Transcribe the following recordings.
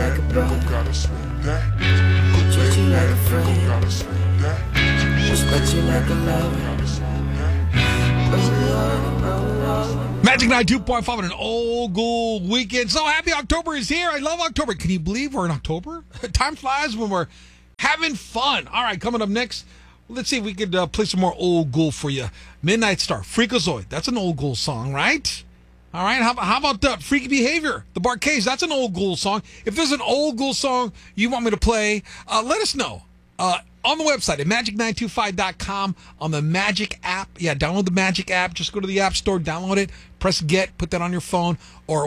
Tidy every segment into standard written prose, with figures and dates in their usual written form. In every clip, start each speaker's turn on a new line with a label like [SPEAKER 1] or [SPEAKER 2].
[SPEAKER 1] like a brother. Treat you like a friend. Respect you like a lover.
[SPEAKER 2] Magic 92.5 on an old gold weekend. So happy October is here. I love October. Can you believe we're in October? Time flies when we're having fun. All right, coming up next, let's see if we could play some more old gold for you. Midnight Star, Freakazoid. That's an old gold song, right? All right, how about Freaky Behavior, the Bar-Kays? That's an old gold song. If there's an old gold song you want me to play, let us know. On the website at magic925.com, on the Magic app. Yeah, download the Magic app. Just go to the App Store, download it, press Get, put that on your phone, or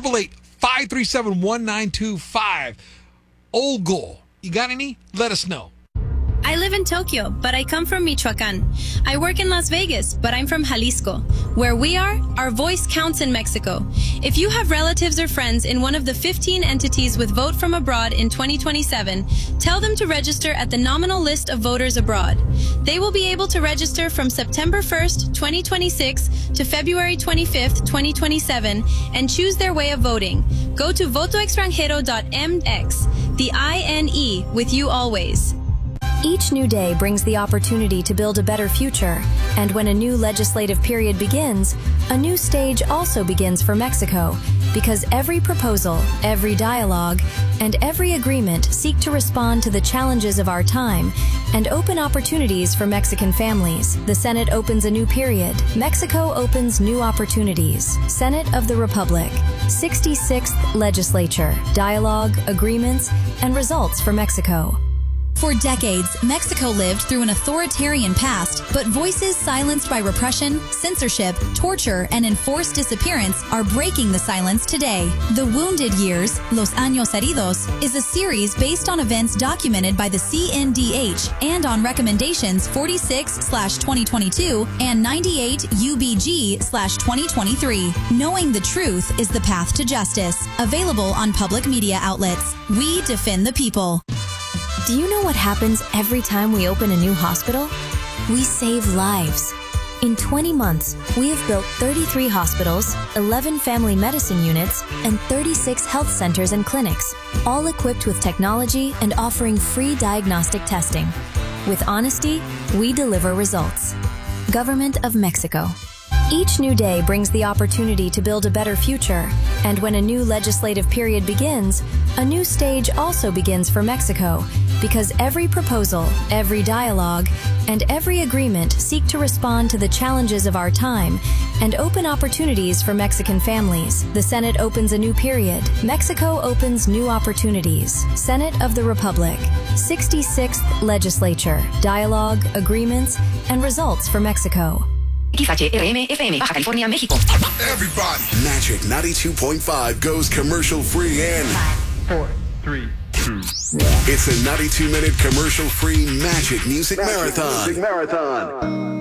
[SPEAKER 2] 1-888-537-1925. Old goal. You got any? Let us know.
[SPEAKER 3] I live in Tokyo, but I come from Michoacan. I work in Las Vegas, but I'm from Jalisco. Where we are, our voice counts in Mexico. If you have relatives or friends in one of the 15 entities with Vote from Abroad in 2027, tell them to register at the nominal list of voters abroad. They will be able to register from September 1st, 2026 to February 25th, 2027 and choose their way of voting. Go to votoextranjero.mx, the INE with you always.
[SPEAKER 4] Each new day brings the opportunity to build a better future, and when a new legislative period begins, a new stage also begins for Mexico, because every proposal, every dialogue, and every agreement seek to respond to the challenges of our time and open opportunities for Mexican families. The Senate opens a new period. Mexico opens new opportunities. Senate of the Republic, 66th Legislature, dialogue, agreements, and results for Mexico.
[SPEAKER 5] For decades, Mexico lived through an authoritarian past, but voices silenced by repression, censorship, torture, and enforced disappearance are breaking the silence today. The Wounded Years, Los Años Heridos, is a series based on events documented by the CNDH and on recommendations 46/2022 and 98 UBG/2023. Knowing the truth is the path to justice. Available on public media outlets. We defend the people.
[SPEAKER 4] Do you know what happens every time we open a new hospital? We save lives. In 20 months, we have built 33 hospitals, 11 family medicine units, and 36 health centers and clinics, all equipped with technology and offering free diagnostic testing. With honesty, we deliver results. Government of Mexico. Each new day brings the opportunity to build a better future, and when a new legislative period begins, a new stage also begins for Mexico, because every proposal, every dialogue, and every agreement seek to respond to the challenges of our time and open opportunities for Mexican families. The Senate opens a new period. Mexico opens new opportunities. Senate of the Republic, 66th Legislature, dialogue, agreements, and results for Mexico.
[SPEAKER 6] XHRM FM, Baja California, México.
[SPEAKER 7] Everybody. Magic 92.5 goes commercial free in
[SPEAKER 8] 5, 4, 3, 2.
[SPEAKER 7] It's a 92-minute commercial free Magic Music Marathon.